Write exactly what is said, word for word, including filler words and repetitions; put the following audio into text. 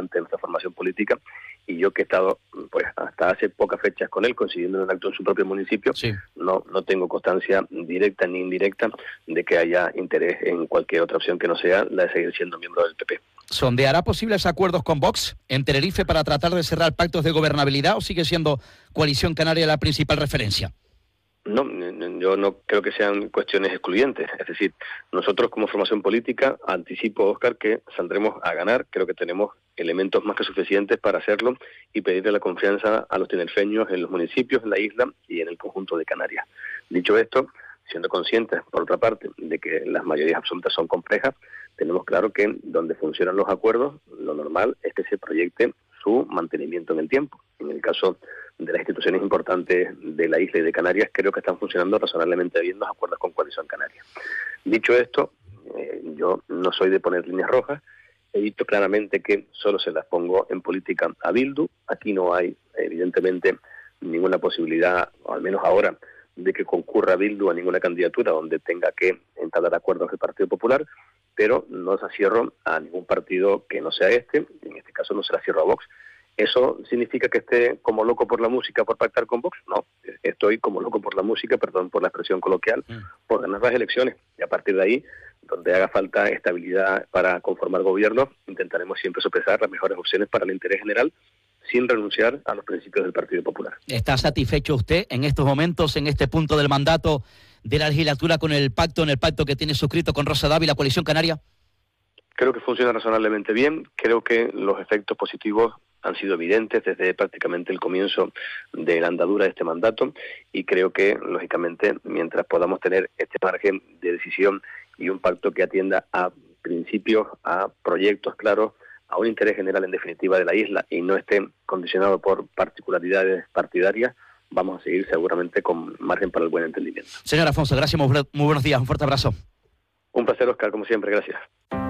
importante de nuestra formación política, y yo que he estado pues hasta hace pocas fechas con él, consiguiendo un acto en su propio municipio, sí. no, no tengo constancia directa ni indirecta de que haya interés en cualquier otra opción que no sea la de seguir siendo miembro del P P. ¿Sondeará posibles acuerdos con Vox en Tenerife para tratar de cerrar pactos de gobernabilidad o sigue siendo Coalición Canaria la principal referencia? No, yo no creo que sean cuestiones excluyentes. Es decir, nosotros como formación política, anticipo, Óscar, que saldremos a ganar. Creo que tenemos elementos más que suficientes para hacerlo y pedirle la confianza a los tinerfeños en los municipios, en la isla y en el conjunto de Canarias. Dicho esto, siendo conscientes, por otra parte, de que las mayorías absolutas son complejas, tenemos claro que donde funcionan los acuerdos, lo normal es que se proyecte su mantenimiento en el tiempo. En el caso de las instituciones importantes de la isla y de Canarias, creo que están funcionando razonablemente bien los acuerdos con Coalición Canaria. Dicho esto, eh, yo no soy de poner líneas rojas. He dicho claramente que solo se las pongo en política a Bildu. Aquí no hay, evidentemente, ninguna posibilidad, o al menos ahora, de que concurra Bildu a ninguna candidatura donde tenga que entablar acuerdos del Partido Popular, pero no se cierro a ningún partido que no sea este. En este caso no se la cierro a Vox. ¿Eso significa que esté como loco por la música por pactar con Vox? No, estoy como loco por la música, perdón por la expresión coloquial, por ganar las elecciones. Y a partir de ahí, donde haga falta estabilidad para conformar gobierno, intentaremos siempre sopesar las mejores opciones para el interés general, sin renunciar a los principios del Partido Popular. ¿Está satisfecho usted en estos momentos, en este punto del mandato de la legislatura, con el pacto, en el pacto que tiene suscrito con Rosa Dávila, Coalición Canaria? Creo que funciona razonablemente bien. Creo que los efectos positivos han sido evidentes desde prácticamente el comienzo de la andadura de este mandato, y creo que, lógicamente, mientras podamos tener este margen de decisión y un pacto que atienda a principios, a proyectos claros, a un interés general en definitiva de la isla y no esté condicionado por particularidades partidarias, vamos a seguir seguramente con margen para el buen entendimiento. Señor Afonso, gracias, muy buenos días, un fuerte abrazo. Un placer, Óscar, como siempre, gracias.